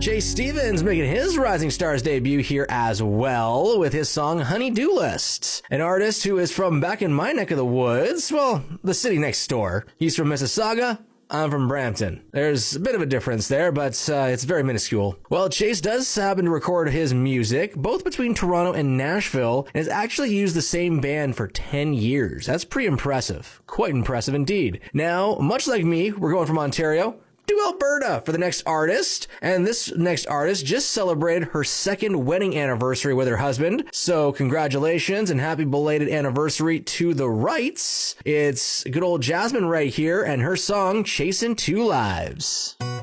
Chase Stevens making his Rising Stars debut here as well with his song Honey-Do List. An artist who is from back in my neck of the woods, well, the city next door. He's from Mississauga. I'm from Brampton. There's a bit of a difference there, but it's very minuscule. Well, Chase does happen to record his music both between Toronto and Nashville and has actually used the same band for 10 years. That's pretty impressive. Quite impressive indeed. Now, much like me, we're going from Ontario to Alberta for the next artist. And this next artist just celebrated her second wedding anniversary with her husband. So congratulations and happy belated anniversary to the Wrights. It's good old Jasmine right here and her song Chasing Two Lives.